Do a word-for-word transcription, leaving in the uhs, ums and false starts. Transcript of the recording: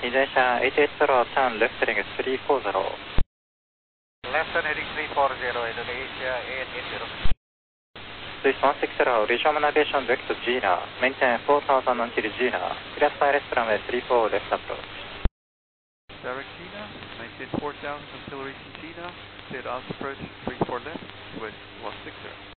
以前車 エイチエイチ Tower, turn left heading three four zero. Left turn heading three four zero, Indonesia eight eight zero. Swiss one six zero, resume navigation direct to Gina. Maintain four thousand until Gina. Clear sky left runway three four left approach. Direct Gina, maintain four thousand until reaching Gina. Clear out approach three four left, Swiss one six zero.